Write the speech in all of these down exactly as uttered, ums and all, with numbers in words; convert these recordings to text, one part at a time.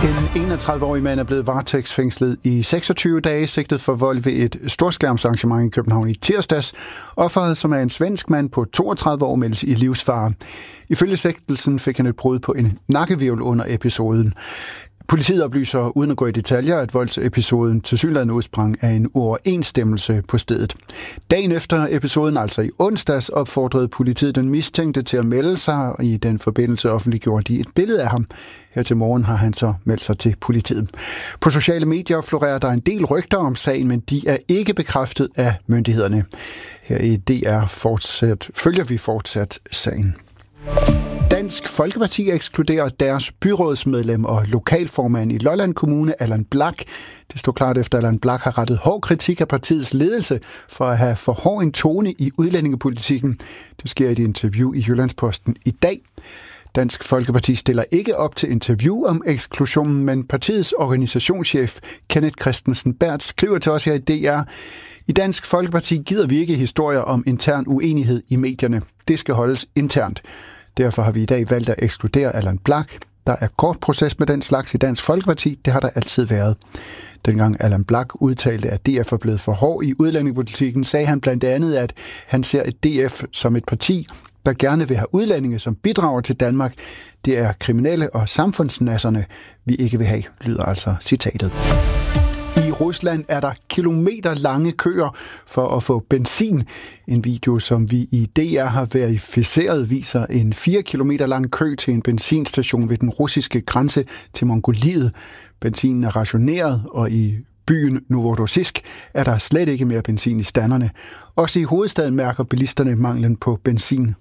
En enogtredive-årig mand er blevet varetægtsfængslet i seksogtyve dage, sigtet for vold ved et storskærmsarrangement i København i tirsdags. Offeret, som er en svensk mand på toogtredive år, meldes i livsfare. Ifølge sigtelsen fik han et brud på en nakkehvirvel under episoden. Politiet oplyser, uden at gå i detaljer, at voldsepisoden tilsyneladende udsprang af en uoverensstemmelse på stedet. Dagen efter episoden, altså i onsdags, opfordrede politiet den mistænkte til at melde sig, og i den forbindelse offentliggjorde de et billede af ham. Her til morgen har han så meldt sig til politiet. På sociale medier florerer der en del rygter om sagen, men de er ikke bekræftet af myndighederne. Her i D R fortsat, følger vi fortsat sagen. Dansk Folkeparti ekskluderer deres byrådsmedlem og lokalformand i Lolland Kommune, Allan Blak. Det står klart efter, at Allan Blak har rettet hård kritik af partiets ledelse for at have for hård en tone i udlændingepolitikken. Det sker i et interview i Jyllandsposten i dag. Dansk Folkeparti stiller ikke op til interview om eksklusionen, men partiets organisationschef Kenneth Christensen Berth skriver til os her i D R: I Dansk Folkeparti gider vi ikke historier om intern uenighed i medierne. Det skal holdes internt. Derfor har vi i dag valgt at ekskludere Allan Blak. Der er kort proces med den slags i Dansk Folkeparti. Det har der altid været. Dengang Allan Blak udtalte, at D F er blevet for hård i udlændingepolitikken, sagde han blandt andet, at han ser et D F som et parti, der gerne vil have udlændinge, som bidrager til Danmark. Det er kriminelle og samfundsnasserne, vi ikke vil have, lyder altså citatet. I Rusland er der kilometer lange køer for at få benzin. En video, som vi i D R har verificeret, viser en fire kilometer lang kø til en benzinstation ved den russiske grænse til Mongoliet. Benzinen er rationeret, og i byen Novorossiysk er der slet ikke mere benzin i standerne. Også i hovedstaden mærker bilisterne manglen på benzin.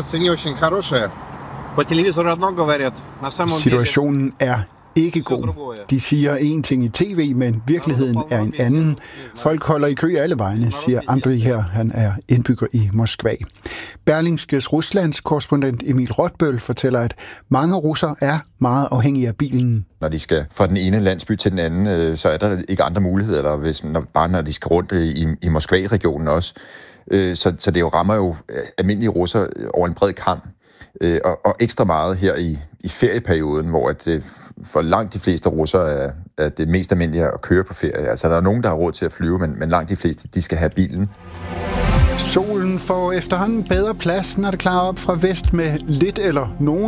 Situationen er ikke god. De siger en ting i tv, men virkeligheden er en anden. Folk holder i kø alle vegne, siger Andriy her. Han er indbygger i Moskva. Berlingskes Ruslands korrespondent Emil Rotbøl fortæller, at mange russere er meget afhængige af bilen. Når de skal fra den ene landsby til den anden, så er der ikke andre muligheder, eller hvis, når, bare når de skal rundt i, i Moskva-regionen også. Så, så det jo rammer jo almindelige russere over en bred kam. Og, og ekstra meget her i, i ferieperioden, hvor at, for langt de fleste russere er, er det mest almindelige at køre på ferie. Altså der er nogen, der har råd til at flyve, men, men langt de fleste, de skal have bilen. Solen får efterhånden bedre plads, når det klarer op fra vest med lidt eller nogen